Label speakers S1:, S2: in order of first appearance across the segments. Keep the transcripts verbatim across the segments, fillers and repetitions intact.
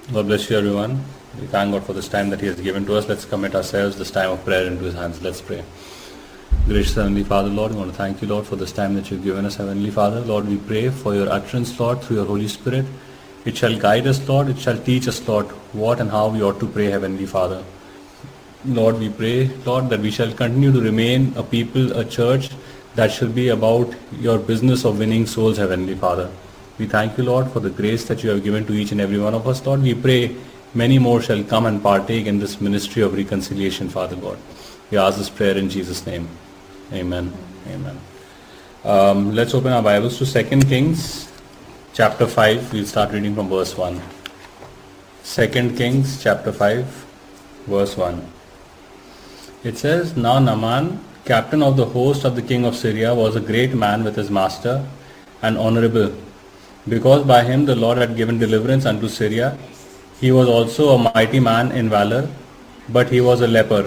S1: God bless you, everyone. We thank God for this time that He has given to us. Let's commit ourselves, this time of prayer, into His hands. Let's pray. Gracious Heavenly Father, Lord, we want to thank you, Lord, for this time that you've given us, Heavenly Father. Lord, we pray for your utterance, Lord, through your Holy Spirit. It shall guide us, Lord. It shall teach us, Lord, what and how we ought to pray, Heavenly Father. Lord, we pray, Lord, that we shall continue to remain a people, a church that shall be about your business of winning souls, Heavenly Father. We thank you, Lord, for the grace that you have given to each and every one of us, Lord. We pray many more shall come and partake in this ministry of reconciliation, Father God. We ask this prayer in Jesus' name. Amen. Amen. Um, let's open our Bibles to Second Kings chapter five. We'll start reading from verse one. Second Kings chapter five, verse one. It says, Now Naaman, captain of the host of the king of Syria, was a great man with his master and honorable, because by him the Lord had given deliverance unto Syria. He was also a mighty man in valor, but he was a leper.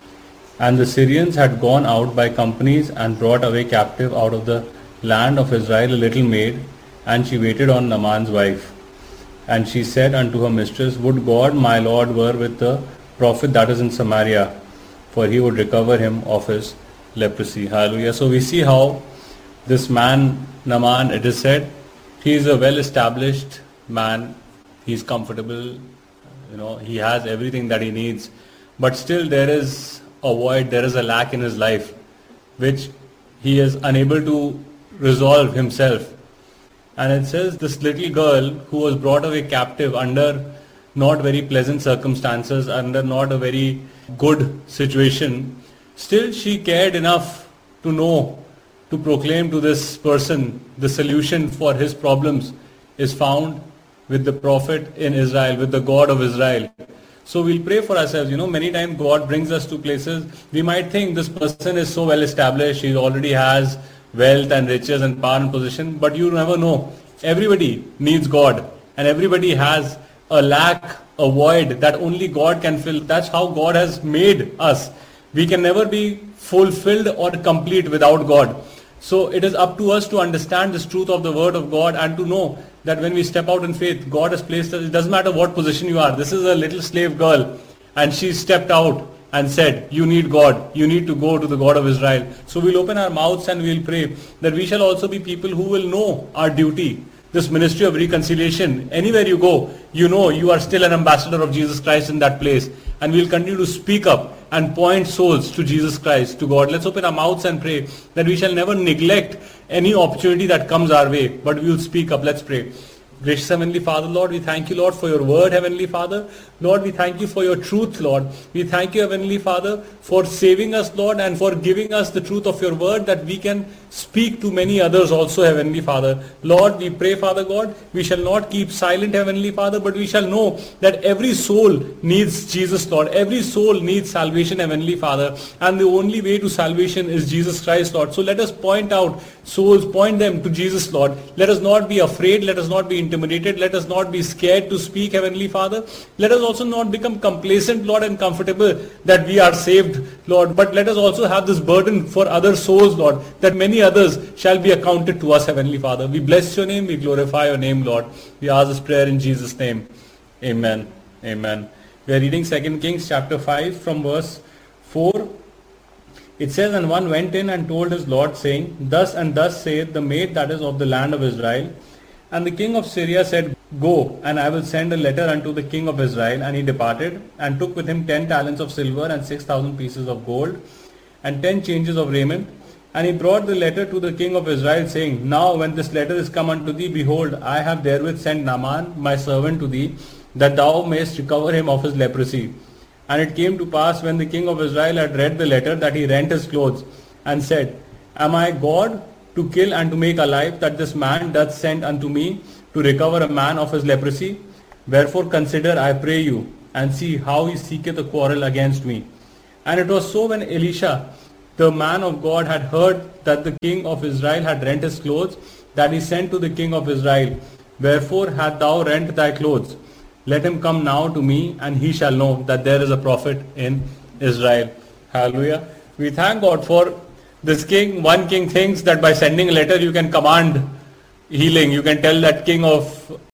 S1: And the Syrians had gone out by companies and brought away captive out of the land of Israel a little maid, and she waited on Naaman's wife. And she said unto her mistress, Would God my Lord were with the prophet that is in Samaria, for he would recover him of his leprosy. Hallelujah. So we see how this man, Naaman, it is said, he is a well-established man. He's comfortable. You know, he has everything that he needs. But still there is a void, there is a lack in his life, which he is unable to resolve himself. And it says this little girl who was brought away captive under not very pleasant circumstances, under not a very good situation, still she cared enough to know, to proclaim to this person the solution for his problems is found with the prophet in Israel, with the God of Israel. So we'll pray for ourselves. You know, many times God brings us to places, we might think this person is so well established, he already has wealth and riches and power and position, but you never know. Everybody needs God, and everybody has a lack, a void that only God can fill. That's how God has made us. We can never be fulfilled or complete without God. So it is up to us to understand this truth of the word of God and to know that when we step out in faith, God has placed us. It doesn't matter what position you are. This is a little slave girl, and she stepped out and said, you need God. You need to go to the God of Israel. So we'll open our mouths and we'll pray that we shall also be people who will know our duty. This ministry of reconciliation, anywhere you go, you know you are still an ambassador of Jesus Christ in that place. And we'll continue to speak up and point souls to Jesus Christ, to God. Let's open our mouths and pray that we shall never neglect any opportunity that comes our way, but we will speak up. Let's pray. Gracious Heavenly Father, Lord, we thank you, Lord, for your word, Heavenly Father. Lord, we thank you for your truth, Lord. We thank you, Heavenly Father, for saving us, Lord, and for giving us the truth of your word that we can speak to many others also, Heavenly Father. Lord, we pray, Father God, we shall not keep silent, Heavenly Father, but we shall know that every soul needs Jesus, Lord. Every soul needs salvation, Heavenly Father. And the only way to salvation is Jesus Christ, Lord. So let us point out souls, point them to Jesus, Lord. Let us not be afraid. Let us not be intimidated. Let us not be scared to speak, Heavenly Father. Let us also not become complacent, Lord, and comfortable that we are saved, Lord. But let us also have this burden for other souls, Lord, that many others shall be accounted to us, Heavenly Father. We bless your name. We glorify your name, Lord. We ask this prayer in Jesus' name. Amen. Amen. We are reading Second Kings chapter five from verse four. It says, And one went in and told his Lord, saying, Thus and thus saith the maid that is of the land of Israel. And the king of Syria said, Go, and I will send a letter unto the king of Israel. And he departed, and took with him ten talents of silver, and six thousand pieces of gold, and ten changes of raiment. And he brought the letter to the king of Israel, saying, Now when this letter is come unto thee, behold, I have therewith sent Naaman my servant to thee, that thou mayest recover him of his leprosy. And it came to pass, when the king of Israel had read the letter, that he rent his clothes, and said, Am I God to kill and to make alive, that this man doth send unto me to recover a man of his leprosy? Wherefore consider, I pray you, and see how he seeketh a quarrel against me. And it was so, when Elisha, the man of God, had heard that the king of Israel had rent his clothes, that he sent to the king of Israel, Wherefore hast thou rent thy clothes? Let him come now to me, and he shall know that there is a prophet in Israel. Hallelujah. We thank God for this king. One king thinks that by sending a letter you can command healing. You can tell that king of